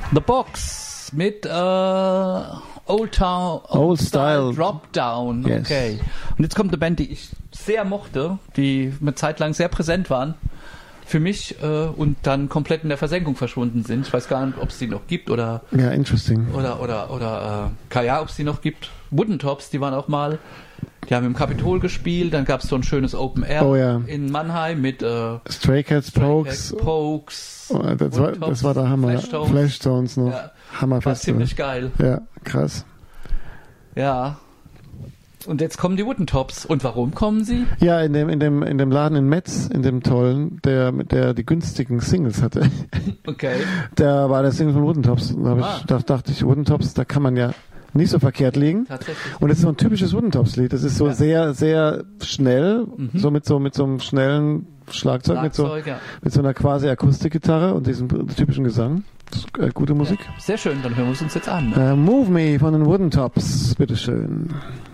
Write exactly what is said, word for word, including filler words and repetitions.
The Box mit äh, Old Town, Old, Old Style, Style Drop Down. Yes. Okay. Und jetzt kommt eine Band, die ich sehr mochte, die eine Zeit lang sehr präsent waren für mich äh, und dann komplett in der Versenkung verschwunden sind. Ich weiß gar nicht, ob es die noch gibt oder Ja, interesting. oder oder oder äh, Kaya, ob es die noch gibt. Wooden Tops, die waren auch mal, die haben im Kapitol gespielt, dann gab es so ein schönes Open Air Oh, ja. in Mannheim mit äh, Stray Cats, Stray Pokes. Cats, Pokes, Oh, das, war, Wooden Tops, das war der Hammer. Flashtones. Flashtones noch. Ja. Hammer War Festival. ziemlich geil. Ja, krass. Ja. Und jetzt kommen die Wooden Tops. Und warum kommen sie? Ja, in dem, in dem, in dem Laden in Metz, in dem tollen, der, mit der die günstigen Singles hatte. Okay. Da war der Single von Wooden Tops. Da, hab Ah. ich, da dachte ich, Wooden Tops, da kann man ja nicht so verkehrt liegen. Tatsächlich. Und es ist so ein typisches Wooden Tops Lied. Das ist so Ja. sehr, sehr schnell, Mhm. so mit so, mit so einem schnellen Schlagzeug, mit so, Schlagzeug, ja. mit so einer quasi Akustikgitarre und diesem typischen Gesang. Das ist, äh, gute Musik. Sehr schön, dann hören wir es uns jetzt an. Äh, Move Me von den Wooden Tops. Bitteschön.